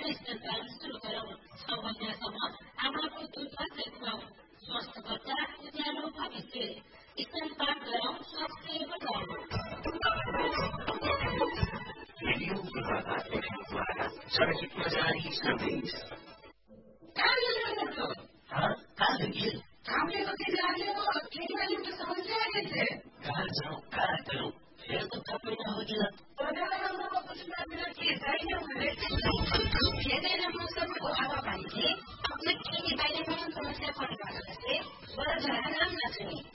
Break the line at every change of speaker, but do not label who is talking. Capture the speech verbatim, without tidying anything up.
स्तनपान सुरु गरौँ। छ महिनासम्म आमाको दुध मात्रै खुवाउँ। स्वस्थ बच्चा उज्यालो भविष्य। स्तनपान गरौँ, स्वास्थ्य बचाउँ।
रेडियो विभाग एफएमद्वारा जनहितमा जारी सन्देश।
कहाँ गेल रहन्छौ?
हाँ, कहाँ गेल?
कामले कति लाग्यो, केहीमा एउटा समस्या आएको छ।
कहाँ जाउँ, कहाँ गरौँ? फेरि त तपाईँ नहोला।
प्रधानमन्त्रीको सूचना बिना के छैन भने फेरि मौसमको हावापानीले अपना केही बाहिर समस्या पर्न सक्छ। बरु झरानाम नछुने